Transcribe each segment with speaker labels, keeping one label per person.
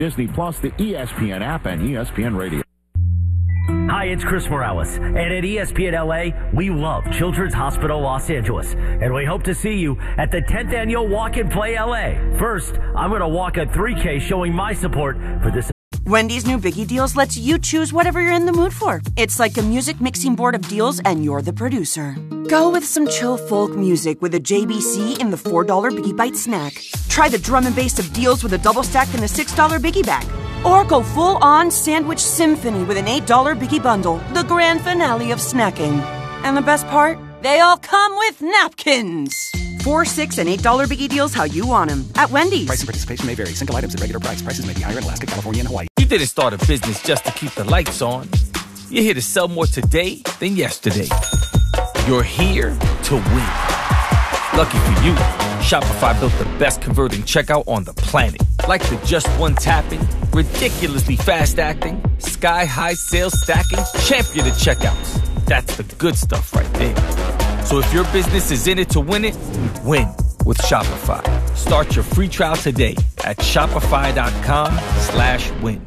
Speaker 1: Disney Plus, the ESPN app, and ESPN Radio.
Speaker 2: Hi, it's Chris Morales, and at ESPN LA, we love Children's Hospital Los Angeles, and we hope to see you at the 10th Annual Walk and Play LA. First, I'm going to walk a 3K showing my support for this.
Speaker 3: Wendy's new Biggie Deals lets you choose whatever you're in the mood for. It's like a music mixing board of deals, and you're the producer. Go with some chill folk music with a JBC in the $4 Biggie Bite snack. Try the drum and bass of deals with a double stack in the $6 Biggie Bag. Or go full-on sandwich symphony with an $8 Biggie Bundle, the grand finale of snacking. And the best part? They all come with napkins. $4, $6, and $8 Biggie Deals how you want them at Wendy's.
Speaker 4: Price and participation may vary. Single items at regular price. Prices may be higher in Alaska, California, and Hawaii.
Speaker 5: You didn't start a business just to keep the lights on. You're here to sell more today than yesterday. You're here to win. Lucky for you, Shopify built the best converting checkout on the planet. Like the just one tapping, ridiculously fast acting, sky-high sales stacking, champion of checkouts. That's the good stuff right there. So if your business is in it to win it, win with Shopify. Start your free trial today at shopify.com/win.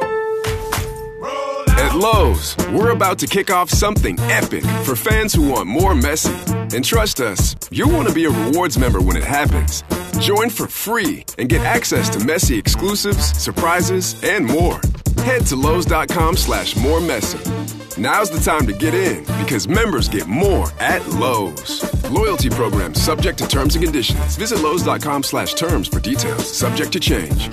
Speaker 6: At Lowe's, we're about to kick off something epic for fans who want more Messi. And trust us, you'll want to be a rewards member when it happens. Join for free and get access to Messi exclusives, surprises, and more. Head to Lowe's.com/moremessy. Now's the time to get in because members get more at Lowe's. Loyalty program subject to terms and conditions. Visit Lowe's.com/terms for details. Subject to change.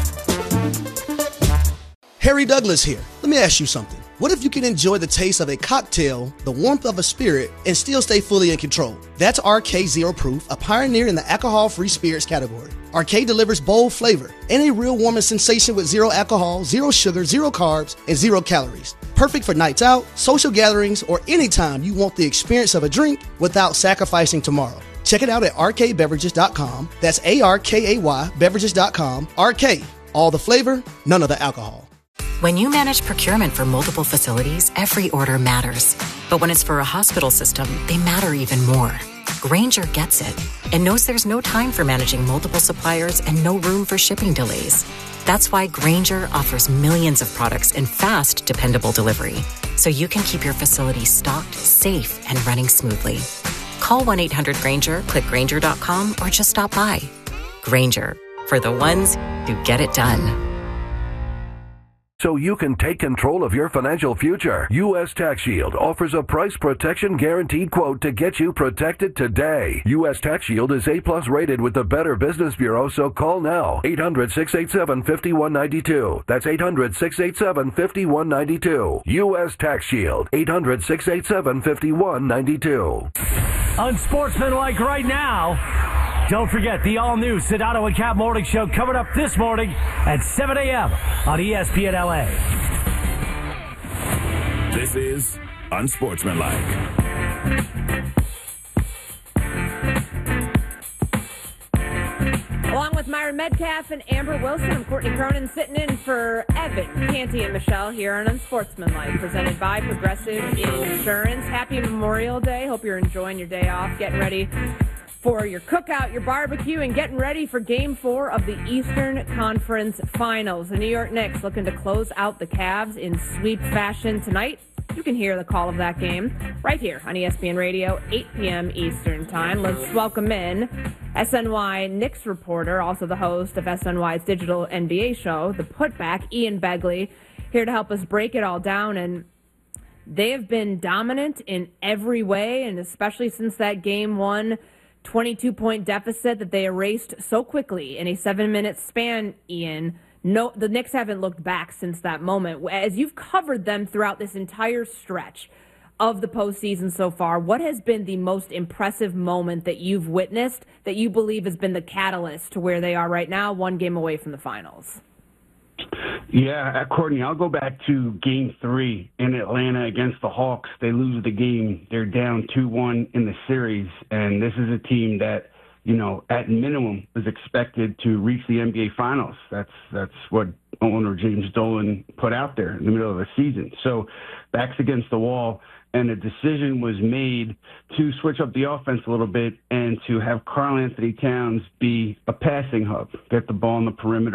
Speaker 7: Harry Douglas here. Let me ask you something. What if you can enjoy the taste of a cocktail, the warmth of a spirit, and still stay fully in control? That's RK Zero Proof, a pioneer in the alcohol-free spirits category. RK delivers bold flavor and a real warming sensation with zero alcohol, zero sugar, zero carbs, and zero calories. Perfect for nights out, social gatherings, or anytime you want the experience of a drink without sacrificing tomorrow. Check it out at rkbeverages.com. That's ARKAY beverages.com. RK, all the flavor, none of the alcohol.
Speaker 8: When you manage procurement for multiple facilities, every order matters. But when it's for a hospital system, they matter even more. Grainger gets it and knows there's no time for managing multiple suppliers and no room for shipping delays. That's why Grainger offers millions of products in fast, dependable delivery, so you can keep your facility stocked, safe, and running smoothly. Call 1-800-GRAINGER, click Grainger.com, or just stop by. Grainger, for the ones who get it done.
Speaker 9: So you can take control of your financial future. U.S. Tax Shield offers a price protection guaranteed quote to get you protected today. U.S. Tax Shield is A+ rated with the Better Business Bureau, so call now. 800-687-5192. That's 800-687-5192. U.S. Tax Shield. 800-687-5192.
Speaker 2: Unsportsmanlike right now. Don't forget the all-new Sedano and Cap Morning Show coming up this morning at 7 a.m. on ESPN LA.
Speaker 1: This is Unsportsmanlike.
Speaker 10: Along with Myron Metcalf and Amber Wilson, I'm Courtney Cronin sitting in for Evan, Canty, and Michelle here on Unsportsmanlike, presented by Progressive Insurance. Happy Memorial Day. Hope you're enjoying your day off, getting ready for your cookout, your barbecue, and getting ready for Game 4 of the Eastern Conference Finals. The New York Knicks looking to close out the Cavs in sweep fashion tonight. You can hear the call of that game right here on ESPN Radio, 8 p.m. Eastern Time. Let's welcome in SNY Knicks reporter, also the host of SNY's digital NBA show, The Putback, Ian Begley, here to help us break it all down. And they have been dominant in every way, and especially since that Game 1 22-point deficit that they erased so quickly in a 7-minute span, Ian. No, the Knicks haven't looked back since that moment. As you've covered them throughout this entire stretch of the postseason so far, what has been the most impressive moment that you've witnessed that you believe has been the catalyst to where they are right now, one game away from the finals?
Speaker 11: Yeah, Courtney, I'll go back to Game 3 in Atlanta against the Hawks. They lose the game. They're down 2-1 in the series, and this is a team that, you know, at minimum is expected to reach the NBA Finals. That's what owner James Dolan put out there in the middle of the season. So backs against the wall, and a decision was made to switch up the offense a little bit and to have Karl Anthony Towns be a passing hub, get the ball on the perimeter,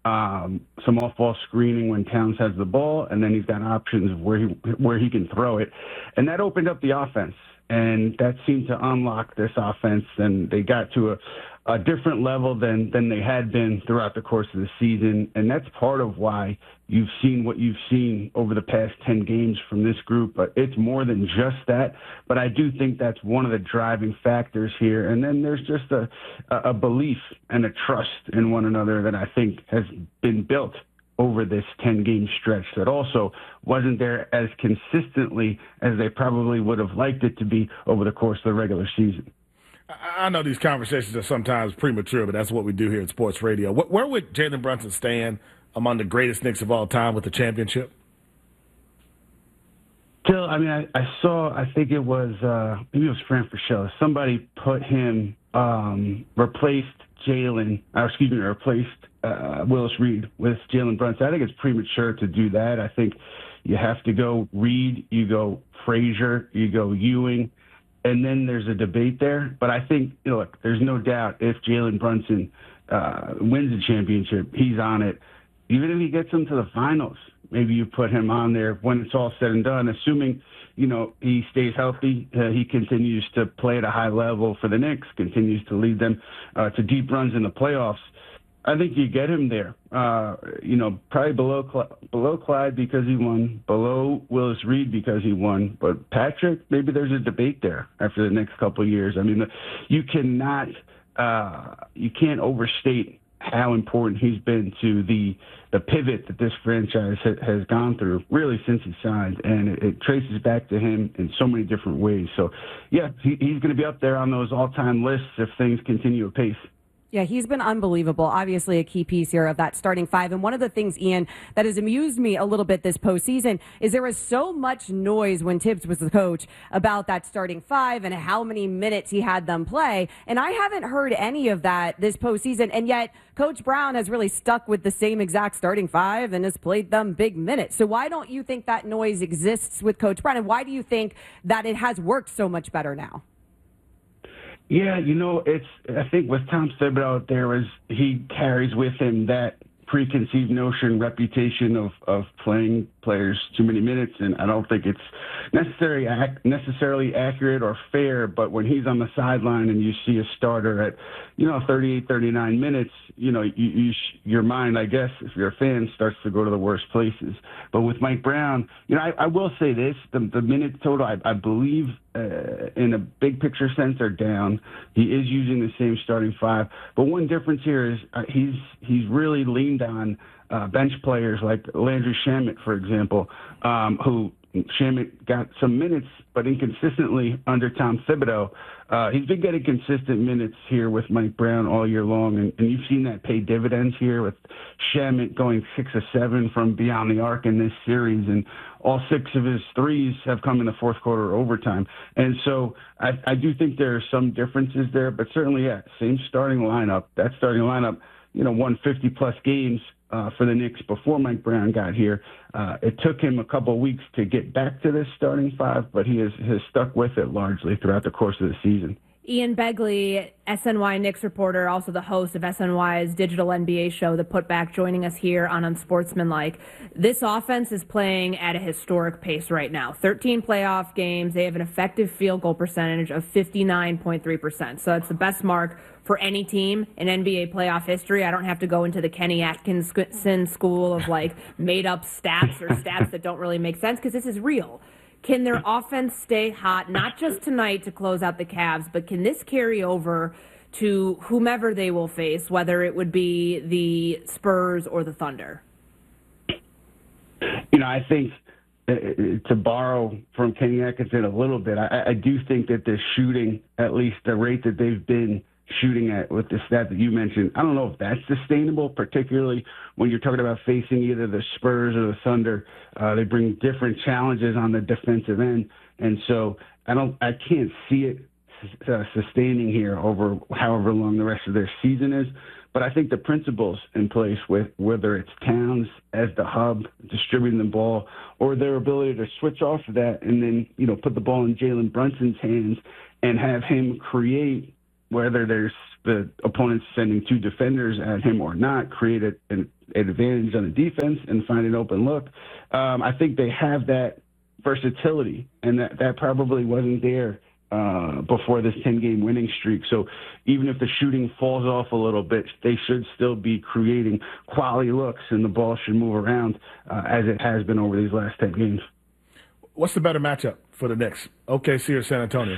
Speaker 11: some off-ball screening when Towns has the ball, and then he's got options of where he can throw it. And that opened up the offense, and that seemed to unlock this offense, and they got to a different level than they had been throughout the course of the season. And that's part of why you've seen what you've seen over the past 10 games from this group. But it's more than just that. But I do think that's one of the driving factors here. And then there's just a belief and a trust in one another that I think has been built over this 10-game stretch that also wasn't there as consistently as they probably would have liked it to be over the course of the regular season.
Speaker 12: I know these conversations are sometimes premature, but that's what we do here at Sports Radio. Where would Jalen Brunson stand among the greatest Knicks of all time with the championship?
Speaker 11: Still, I mean, I saw, I think it was, maybe it was Fran Fraschilla. Somebody put him, replaced Willis Reed with Jalen Brunson. I think it's premature to do that. I think you have to go Reed, you go Frazier, you go Ewing, and then there's a debate there. But I think, look, there's no doubt if Jalen Brunson wins the championship, he's on it. Even if he gets them to the finals, maybe you put him on there when it's all said and done, assuming, he stays healthy, he continues to play at a high level for the Knicks, continues to lead them to deep runs in the playoffs. I think you get him there, probably below Clyde because he won, below Willis Reed because he won. But Patrick, maybe there's a debate there after the next couple of years. I mean, you can't overstate how important he's been to the pivot that this franchise has gone through really since he signed, and it traces back to him in so many different ways. So, yeah, he's going to be up there on those all-time lists if things continue apace.
Speaker 13: Yeah, he's been unbelievable. Obviously a key piece here of that starting five. And one of the things, Ian, that has amused me a little bit this postseason is there was so much noise when Tibbs was the coach about that starting five and how many minutes he had them play. And I haven't heard any of that this postseason. And yet Coach Brown has really stuck with the same exact starting five and has played them big minutes. So why don't you think that noise exists with Coach Brown? And why do you think that it has worked so much better now?
Speaker 11: Yeah, I think with Tom Thibodeau, he carries with him that preconceived notion, reputation of playing players too many minutes, and I don't think it's necessarily accurate or fair, but when he's on the sideline and you see a starter at, 38, 39 minutes, your mind, I guess, if you're a fan, starts to go to the worst places. But with Mike Brown, I will say this, the minute total, I believe in a big picture sense are down. He is using the same starting five, but one difference here is he's really leaned on bench players like Landry Shamet, for example, who Shamet got some minutes, but inconsistently under Tom Thibodeau. He's been getting consistent minutes here with Mike Brown all year long, and you've seen that pay dividends here with Shamet going 6 of 7 from beyond the arc in this series, and all 6 of his threes have come in the fourth quarter overtime. And so I do think there are some differences there, but certainly, yeah, same starting lineup. That starting lineup, won 50-plus games for the Knicks before Mike Brown got here. It took him a couple of weeks to get back to this starting five, but he has stuck with it largely throughout the course of the season.
Speaker 10: Ian Begley, SNY Knicks reporter, also the host of SNY's digital NBA show, The Putback, joining us here on Unsportsmanlike. This offense is playing at a historic pace right now. 13 playoff games. They have an effective field goal percentage of 59.3%. So it's the best mark for any team in NBA playoff history. I don't have to go into the Kenny Atkinson school of made up stats or stats that don't really make sense because this is real. Can their offense stay hot, not just tonight to close out the Cavs, but can this carry over to whomever they will face, whether it would be the Spurs or the Thunder?
Speaker 11: I think to borrow from Kenny Atkinson a little bit, I do think that the shooting, at least the rate that they've been shooting at with the stat that you mentioned, I don't know if that's sustainable, particularly when you're talking about facing either the Spurs or the Thunder. They bring different challenges on the defensive end, and so I can't see it sustaining here over however long the rest of their season is. But I think the principles in place, with whether it's Towns as the hub, distributing the ball, or their ability to switch off of that and then put the ball in Jalen Brunson's hands and have him create, whether there's the opponent's sending 2 defenders at him or not, create an advantage on the defense and find an open look. I think they have that versatility, and that probably wasn't there before this 10-game winning streak. So even if the shooting falls off a little bit, they should still be creating quality looks, and the ball should move around as it has been over these last 10 games.
Speaker 12: What's the better matchup for the Knicks, OKC or San Antonio?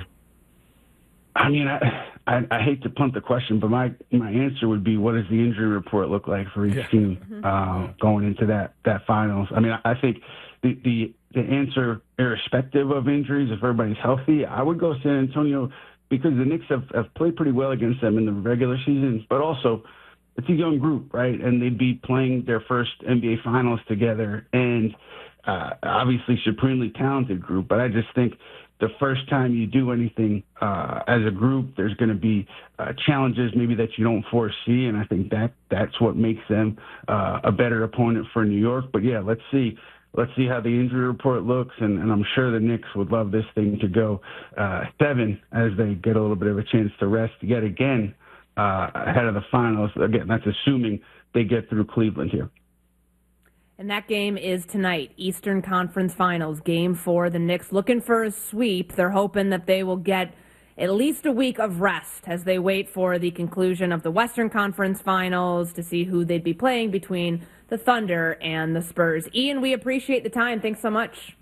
Speaker 11: I mean, I hate to punt the question, but my answer would be, what does the injury report look like for each team going into that finals? I mean, I think the answer, irrespective of injuries, if everybody's healthy, I would go San Antonio, because the Knicks have played pretty well against them in the regular season, but also it's a young group, right? And they'd be playing their first NBA Finals together, and obviously supremely talented group. But I just think the first time you do anything as a group, there's going to be challenges maybe that you don't foresee, and I think that's what makes them a better opponent for New York. But yeah, let's see how the injury report looks, and I'm sure the Knicks would love this thing to go 7 as they get a little bit of a chance to rest yet again ahead of the finals. Again, that's assuming they get through Cleveland here.
Speaker 10: And that game is tonight, Eastern Conference Finals, Game 4. The Knicks looking for a sweep. They're hoping that they will get at least a week of rest as they wait for the conclusion of the Western Conference Finals to see who they'd be playing between the Thunder and the Spurs. Ian, we appreciate the time. Thanks so much.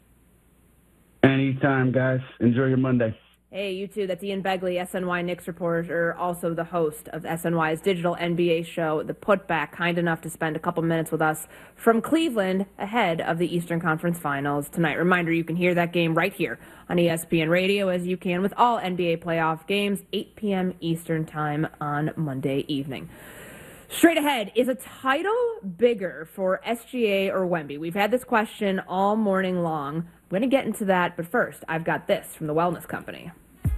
Speaker 11: Anytime, guys. Enjoy your Monday.
Speaker 10: Hey, you too. That's Ian Begley, SNY Knicks reporter, also the host of SNY's digital NBA show, The Putback, kind enough to spend a couple minutes with us from Cleveland ahead of the Eastern Conference Finals tonight. Reminder, you can hear that game right here on ESPN Radio, as you can with all NBA playoff games, 8 p.m. Eastern time on Monday evening. Straight ahead, is a title bigger for SGA or Wemby? We've had this question all morning long. I'm going to get into that, but first, I've got this from the Wellness Company.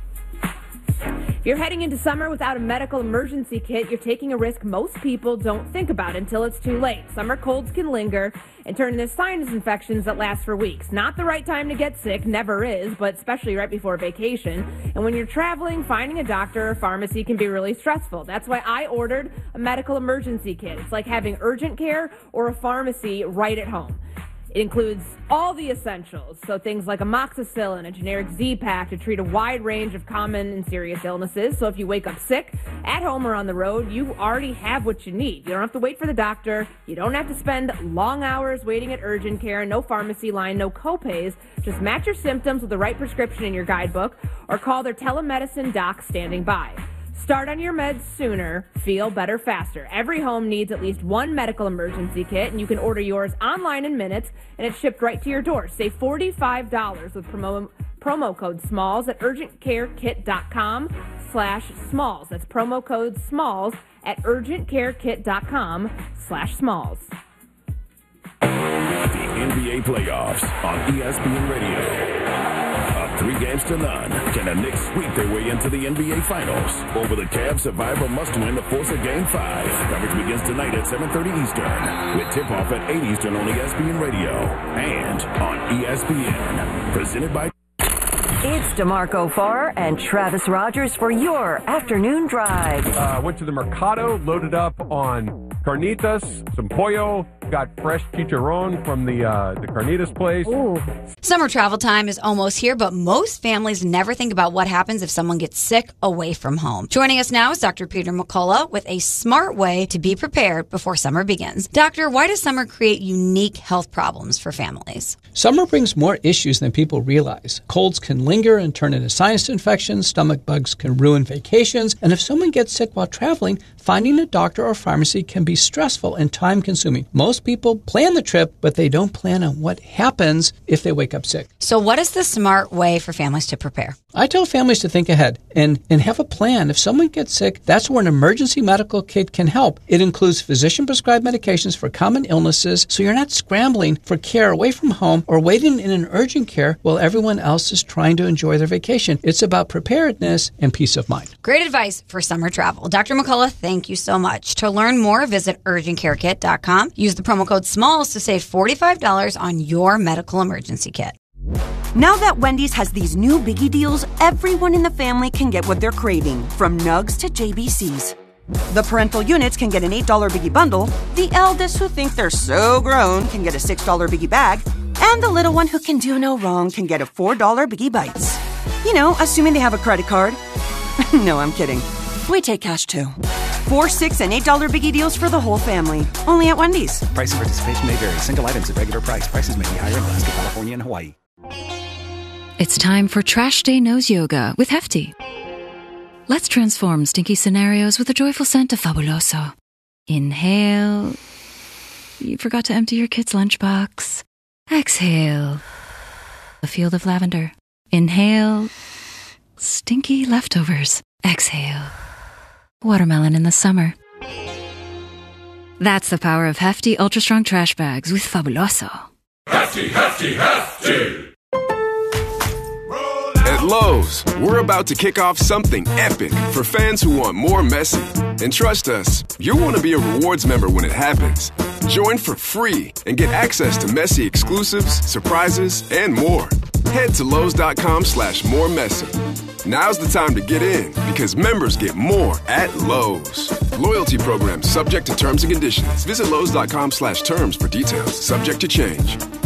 Speaker 10: If you're heading into summer without a medical emergency kit, you're taking a risk most people don't think about until it's too late. Summer colds can linger and turn into sinus infections that last for weeks. Not the right time to get sick, never is, but especially right before vacation. And when you're traveling, finding a doctor or pharmacy can be really stressful. That's why I ordered a medical emergency kit. It's like having urgent care or a pharmacy right at home. It includes all the essentials, so things like amoxicillin, a generic Z-Pack to treat a wide range of common and serious illnesses. So if you wake up sick, at home or on the road, you already have what you need. You don't have to wait for the doctor. You don't have to spend long hours waiting at urgent care, no pharmacy line, no copays. Just match your symptoms with the right prescription in your guidebook or call their telemedicine doc standing by. Start on your meds sooner, feel better faster. Every home needs at least one medical emergency kit, and you can order yours online in minutes, and it's shipped right to your door. Save $45 with promo code SMALLS at urgentcarekit.com/SMALLS. That's promo code SMALLS at urgentcarekit.com/SMALLS.
Speaker 1: The NBA playoffs on ESPN Radio. 3-0 can the Knicks sweep their way into the NBA Finals? Over the Cavs survivor must win to force a Game 5. Coverage begins tonight at 7:30 Eastern, with tip-off at 8 Eastern on ESPN Radio and on ESPN. Presented by...
Speaker 14: It's DeMarco Farr and Travis Rogers for your afternoon drive.
Speaker 15: Went to the Mercado, loaded up on carnitas, some pollo, got fresh chicharron from the carnitas place.
Speaker 16: Ooh. Summer travel time is almost here, but most families never think about what happens if someone gets sick away from home. Joining us now is Dr. Peter McCullough with a smart way to be prepared before summer begins. Doctor, why does summer create unique health problems for families?
Speaker 17: Summer brings more issues than people realize. Colds can linger and turn into sinus infections, stomach bugs can ruin vacations, and if someone gets sick while traveling, finding a doctor or pharmacy can be stressful and time-consuming. Most people plan the trip, but they don't plan on what happens if they wake up sick.
Speaker 16: So what is the smart way for families to prepare?
Speaker 17: I tell families to think ahead and have a plan. If someone gets sick, that's where an emergency medical kit can help. It includes physician-prescribed medications for common illnesses, so you're not scrambling for care away from home or waiting in an urgent care while everyone else is trying to enjoy their vacation. It's about preparedness and peace of mind.
Speaker 16: Great advice for summer travel. Dr. McCullough, thank you so much. To learn more, visit urgentcarekit.com. Use the promo code SMALLS to save $45 on your medical emergency kit.
Speaker 3: Now that Wendy's has these new biggie deals, everyone in the family can get what they're craving, from nugs to JBCs. The parental units can get an $8 biggie bundle, the eldest who think they're so grown can get a $6 biggie bag, and the little one who can do no wrong can get a $4 biggie bites. You know, assuming they have a credit card. No, I'm kidding. We take cash too. $4, $6, and $8 biggie deals for the whole family. Only at Wendy's.
Speaker 4: Price and participation may vary. Single items at regular price. Prices may be higher in Alaska, California, and Hawaii.
Speaker 18: It's time for Trash Day Nose Yoga with Hefty. Let's transform stinky scenarios with a joyful scent of Fabuloso. Inhale. You forgot to empty your kid's lunchbox. Exhale. A field of lavender. Inhale. Stinky leftovers. Exhale. Watermelon in the summer. That's the power of Hefty Ultra Strong Trash Bags with Fabuloso.
Speaker 6: Hefty, hefty, hefty! At Lowe's, we're about to kick off something epic for fans who want more messy. And trust us, you'll want to be a rewards member when it happens. Join for free and get access to messy exclusives, surprises, and more. Head to Lowe's.com/more messy. Now's the time to get in because members get more at Lowe's. Loyalty program subject to terms and conditions. Visit Lowe's.com/terms for details. Subject to change.